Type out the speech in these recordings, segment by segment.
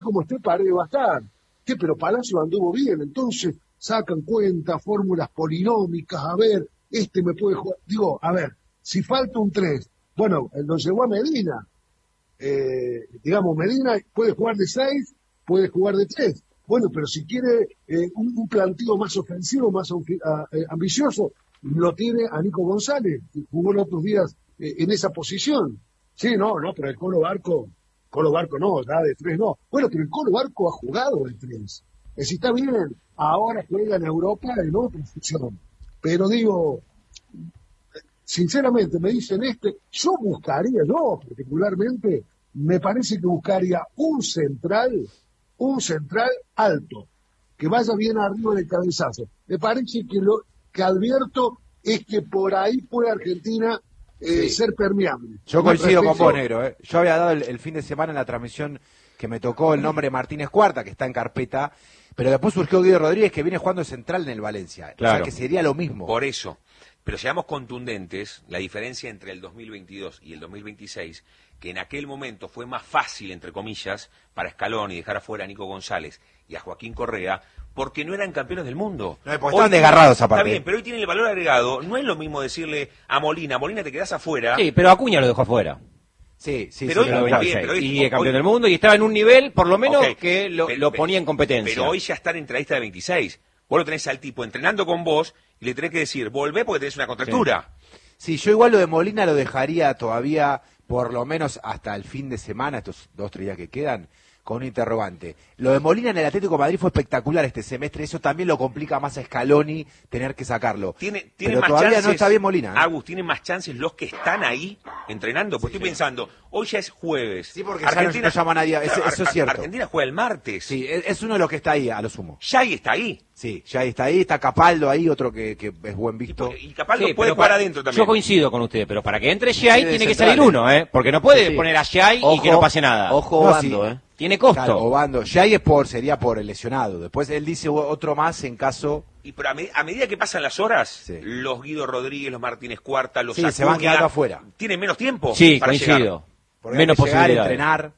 como esté Paredes va a estar. ¿Qué? Pero Palacio anduvo bien, entonces sacan cuentas, fórmulas polinómicas, a ver, este me puede jugar. Digo, a ver, si falta un 3, bueno, lo llevó a Medina. Digamos, Medina puede jugar de 6, puede jugar de 3. Bueno, pero si quiere un planteo más ofensivo, más ambicioso, lo tiene a Nico González, que jugó los otros días en esa posición. Sí, no, pero el Colo Barco no, ya de 3 no. Bueno, pero el Colo Barco ha jugado de 3. Es decir, está bien, ahora juega en Europa en otra posición. Pero digo, sinceramente, me dicen yo particularmente, me parece que buscaría un central alto, que vaya bien arriba del cabezazo. Me parece que lo que advierto es que por ahí puede Argentina ser permeable. Yo coincido con vos, Negro. Yo había dado el fin de semana en la transmisión que me tocó el nombre de Martínez Cuarta, que está en carpeta, pero después surgió Guido Rodríguez, que viene jugando de central en el Valencia. Claro. O sea, que sería lo mismo. Por eso. Pero seamos contundentes, la diferencia entre el 2022 y el 2026, que en aquel momento fue más fácil, entre comillas, para Scaloni dejar afuera a Nico González y a Joaquín Correa, porque no eran campeones del mundo. No, porque estaban desgarrados aparte. Está bien, pero hoy tienen el valor agregado. No es lo mismo decirle a Molina, te quedás afuera. Sí, pero Acuña lo dejó afuera. Sí, pero y campeón del mundo, y estaba en un nivel, por lo menos, que lo ponía en competencia. Pero hoy ya está en la lista de 26. Vos lo tenés al tipo entrenando con vos y le tenés que decir, volvé porque tenés una contractura. Sí, yo igual lo de Molina lo dejaría todavía, por lo menos hasta el fin de semana, estos 2 o 3 días que quedan, con un interrogante. Lo de Molina en el Atlético de Madrid fue espectacular este semestre, eso también lo complica más a Scaloni tener que sacarlo. Tiene pero más todavía chances, no está bien Molina. Agus, tienen más chances los que están ahí entrenando, porque estoy pensando, hoy ya es jueves. Sí, porque Argentina no llama a nadie, eso es cierto. Argentina juega el martes. Sí, es uno de los que está ahí, a lo sumo. Yay está ahí. Sí, Yay está ahí, está Capaldo ahí, otro que es buen visto. Y Capaldo puede jugar adentro también. Yo coincido con usted, pero para que entre Yay tiene que salir uno, porque no puede poner a Yay y que no pase nada. Ojo, Obando, Tiene costo. Claro, Obando. Yay sería por el lesionado. Después él dice otro más en caso... Y pero a medida que pasan las horas, los Guido Rodríguez, los Martínez Cuarta, los Acuña, se van quedando afuera. Tienen menos tiempo. Sí, para coincido. Llegar. Porque menos posibilidades. Entrenar.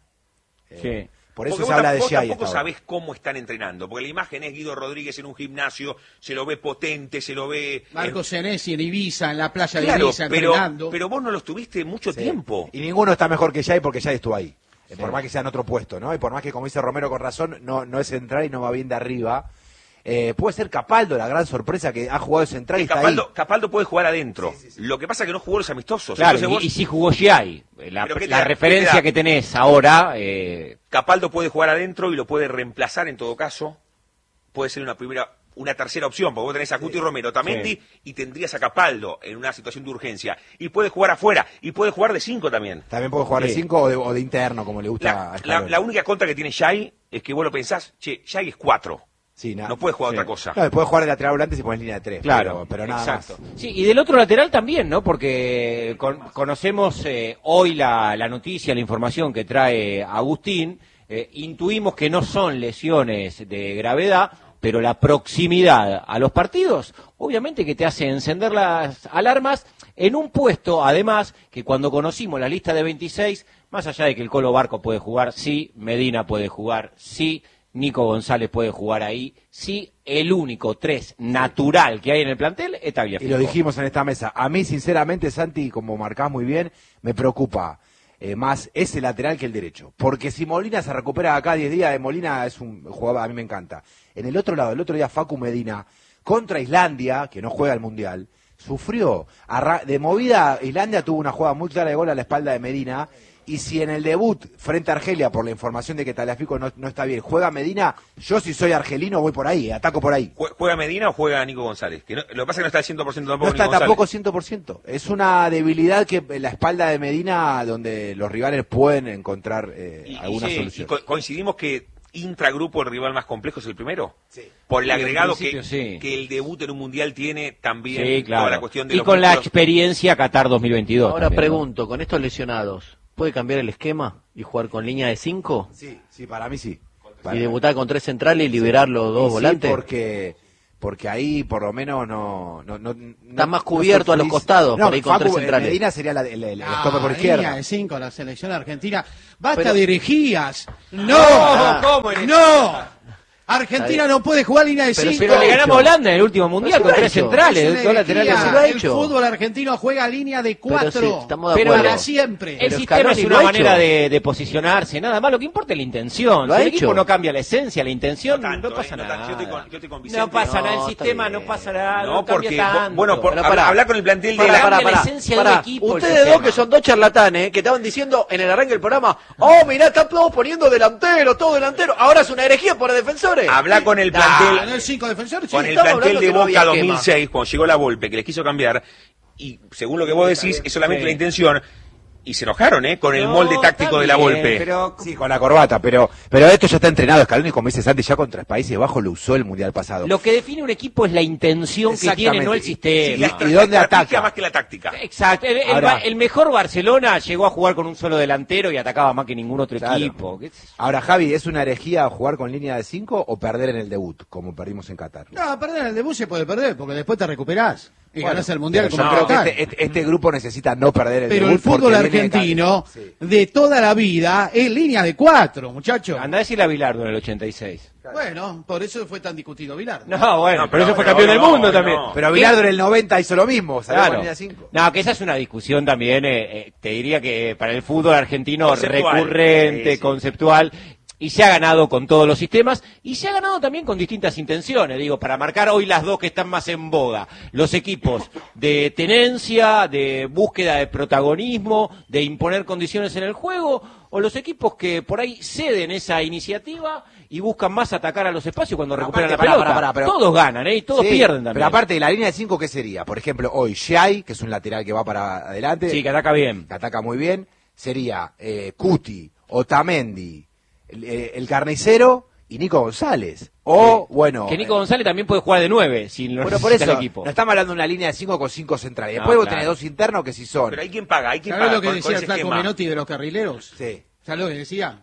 Sí. Por eso se habla de vos Yay. Tampoco sabés cómo están entrenando, porque la imagen es Guido Rodríguez en un gimnasio, se lo ve potente, se lo ve... Marco Senesi en Ibiza, en la playa de Ibiza, entrenando. Pero vos no los tuviste mucho tiempo. Y ninguno está mejor que Yay porque Yay estuvo ahí. Por más que sea en otro puesto, ¿no? Y por más que, como dice Romero con razón, no es central y no va bien de arriba. Puede ser Capaldo, la gran sorpresa que ha jugado de central y está ahí. Capaldo puede jugar adentro. Sí. Lo que pasa es que no jugó los amistosos. Claro, y sí jugó Yay. La referencia que tenés ahora... Capaldo puede jugar adentro y lo puede reemplazar en todo caso. Puede ser una tercera opción, porque vos tenés a Cuti Romero, Tamendi, y tendrías a Capaldo en una situación de urgencia. Y puede jugar afuera, y puede jugar de 5 también. También puede jugar de 5 o de interno, como le gusta a la única contra que tiene Yay es que vos lo pensás, Yay es 4. Sí, no puede jugar otra cosa. Claro, puede jugar de lateral volante si pones línea de 3. Claro, pero nada más. Sí, y del otro lateral también, ¿no? Porque conocemos hoy la noticia, la información que trae Agustín. Intuimos que no son lesiones de gravedad, pero la proximidad a los partidos, obviamente que te hace encender las alarmas en un puesto, además, que cuando conocimos la lista de 26, más allá de que el Colo Barco puede jugar, sí, Medina puede jugar, sí, Nico González puede jugar ahí, sí, el único 3 natural que hay en el plantel es Tagliafico. Y lo dijimos en esta mesa. A mí, sinceramente, Santi, como marcás muy bien, me preocupa más ese lateral que el derecho. Porque si Molina se recupera acá 10 días, Molina es un jugador, a mí me encanta. En el otro lado, el otro día Facu Medina, contra Islandia, que no juega el Mundial, sufrió. De movida, Islandia tuvo una jugada muy clara de gol a la espalda de Medina. Y si en el debut, frente a Argelia, por la información de que Tagliafico no está bien, juega Medina, yo si soy argelino voy por ahí, ataco por ahí. ¿Juega Medina o juega Nico González? Que lo que pasa es que no está al 100% tampoco No está Nico tampoco 100%. Es una debilidad que en la espalda de Medina, donde los rivales pueden encontrar alguna solución. Y coincidimos que intragrupo el rival más complejo es el primero. Sí. Por el agregado que el debut en un mundial tiene también, sí, claro, toda la cuestión de y los con músculos. la experiencia Qatar 2022. Ahora también, pregunto, con estos lesionados, ¿puede cambiar el esquema y jugar con línea de 5? Sí, para mí sí. Y debutar con 3 centrales y liberar los 2 volantes. porque ahí por lo menos no Está más cubierto a los costados, por ahí con tres centrales. Medina sería el stopper por izquierda. Línea de 5, la selección argentina. Basta de herejías. ¡No! ¿Cómo eres? ¡No! Argentina no puede jugar línea de 5. Pero le ganamos a Holanda en el último mundial con tres centrales, dos laterales. El fútbol argentino juega línea de 4. Pero para siempre. El sistema es una manera de posicionarse, nada más. Lo que importa es la intención. Si el equipo no cambia la esencia, la intención, no pasa nada. Yo estoy con Vicente. No pasa nada, el sistema no pasa nada. No porque, cambia tanto. bueno, hablar con el plantel de la esencia del equipo. Ustedes dos que son dos charlatanes, que estaban diciendo en el arranque del programa, oh, mirá, están todos poniendo delantero, todo delantero. Ahora es una herejía por defensores. Habla con el plantel, el 5 defensores, con el plantel de Boca 2006, cuando llegó la Volpe, que les quiso cambiar, y según lo que vos decís, es solamente la intención, y se enojaron, con el molde táctico de la Volpe. Pero, sí, con la corbata, pero esto ya está entrenado. Scaloni, como dice Santi, ya contra Países Bajos lo usó el Mundial pasado. Lo que define un equipo es la intención que tiene, no el sistema. ¿Y dónde ataca? Más que la táctica. Exacto. El mejor Barcelona llegó a jugar con un solo delantero y atacaba más que ningún otro equipo. Ahora, Javi, ¿es una herejía jugar con línea de 5 o perder en el debut, como perdimos en Qatar? No, perder en el debut se puede perder, porque después te recuperás. Y ganás el Mundial como creo que este grupo necesita no perder el pero debut. Pero el fútbol argentino de toda la vida es línea de 4, muchachos. Andá a decirle a Bilardo en el 86. Claro. Bueno, por eso fue tan discutido Bilardo. No, bueno, pero eso fue campeón del mundo también. Pero Bilardo en el 90 hizo lo mismo, salió con línea 5. No, que esa es una discusión también, te diría que para el fútbol argentino recurrente, conceptual. Y se ha ganado con todos los sistemas, y se ha ganado también con distintas intenciones, digo, para marcar hoy las dos que están más en boga. Los equipos de tenencia, de búsqueda de protagonismo, de imponer condiciones en el juego, o los equipos que por ahí ceden esa iniciativa y buscan más atacar a los espacios cuando recuperan la pelota. Pero todos ganan, y todos pierden también. Pero aparte de la línea de 5, ¿qué sería? Por ejemplo, hoy Giai, que es un lateral que va para adelante. Sí, que ataca bien. Que ataca muy bien. Sería Cuti, Otamendi, el Carnicero y Nico González. O, bueno... Que Nico González también puede jugar de 9, si lo necesita por eso, el equipo. No estamos hablando de una línea de 5 con 5 centrales. Después vos tenés dos internos que sí son. Pero hay quien paga, ¿Sabés lo que decía el flaco Menotti de los carrileros? Sí. ¿Sabés lo que decía?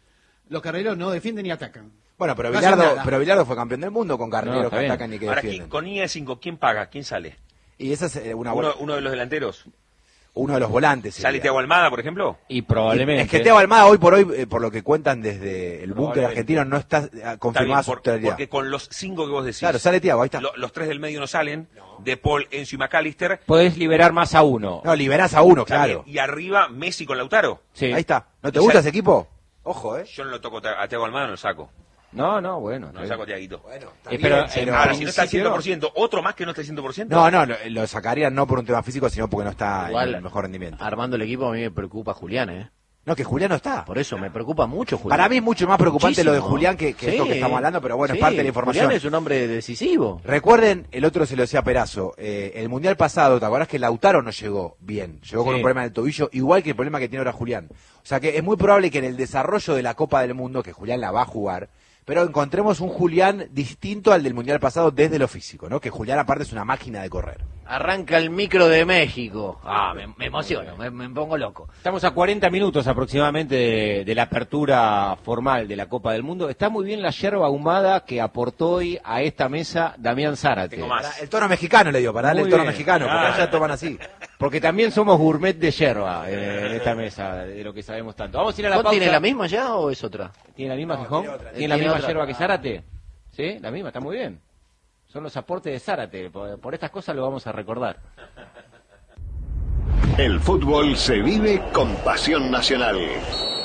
Los carrileros no defienden ni atacan. Bueno, pero Bilardo fue campeón del mundo con carrileros que atacan y que ahora, defienden. Con línea de 5, ¿quién paga? ¿Quién sale? Y esa es uno de los delanteros. Uno de los volantes. ¿Sale Thiago Almada, por ejemplo? Y probablemente. Es que Thiago Almada hoy, por lo que cuentan desde el búnker argentino, no está confirmada su titularidad. Porque con los 5 que vos decís. Claro, sale Thiago, ahí está. Los 3 del medio no salen. De Paul, Enzo y McAllister. Podés liberar más a uno. No, liberás a uno, claro. Y arriba, Messi con Lautaro. Sí. Ahí está. ¿No te gusta ese equipo? Ojo, Yo no lo toco a Thiago Almada, no lo saco. No, bueno. No lo saco a Thiaguito. Bueno, pero si no está al 100%, ¿otro más que no está al 100%? No, lo sacarían no por un tema físico, sino porque no está en el mejor rendimiento. Armando el equipo a mí me preocupa Julián, No, que Julián no está. Por eso, me preocupa mucho Julián. Para mí es mucho más preocupante lo de Julián que esto que estamos hablando, pero bueno, es parte de la información. Julián es un hombre decisivo. Recuerden, el otro se lo decía Perazo, el Mundial pasado, ¿te acordás que Lautaro no llegó bien? Llegó con un problema en el tobillo, igual que el problema que tiene ahora Julián. O sea que es muy probable que en el desarrollo de la Copa del Mundo, que Julián la va a jugar, pero encontremos un Julián distinto al del Mundial pasado desde lo físico, ¿no? Que Julián aparte es una máquina de correr. Arranca el micro de México. Me emociono, me pongo loco. Estamos a 40 minutos aproximadamente de la apertura formal de la Copa del Mundo. Está muy bien la yerba ahumada que aportó hoy a esta mesa Damián Zárate. El tono mexicano le dio, para darle el tono mexicano, porque allá toman así. Porque también somos gourmet de yerba en esta mesa, de lo que sabemos tanto. Vamos a ir a la pausa. ¿Tiene la misma ya o es otra? ¿Tiene la misma, Gijón? ¿Tiene la misma yerba que Zárate? Sí, la misma, está muy bien. Son los aportes de Zárate, por estas cosas lo vamos a recordar. El fútbol se vive con pasión nacional.